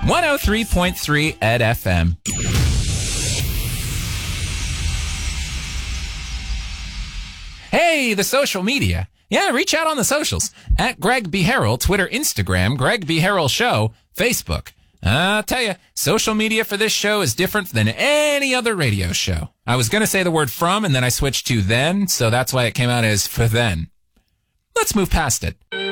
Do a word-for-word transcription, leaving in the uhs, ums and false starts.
one oh three point three Ed F M. Hey, the social media. Yeah, reach out on the socials. At Greg B. Harrell, Twitter, Instagram, Greg B. Harrell Show, Facebook. I'll tell you, social media for this show is different than any other radio show. I was going to say the word from, and then I switched to then, so that's why it came out as for then. Let's move past it.